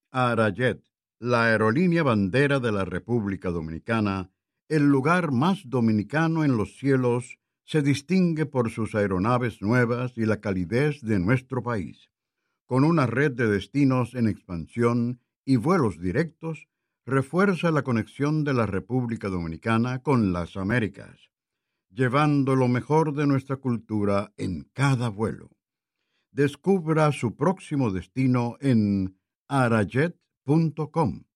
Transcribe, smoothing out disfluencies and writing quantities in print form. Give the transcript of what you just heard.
Arayet, la aerolínea bandera de la República Dominicana, el lugar más dominicano en los cielos, se distingue por sus aeronaves nuevas y la calidez de nuestro país. Con una red de destinos en expansión y vuelos directos, refuerza la conexión de la República Dominicana con las Américas, llevando lo mejor de nuestra cultura en cada vuelo. Descubra su próximo destino en arayet.com.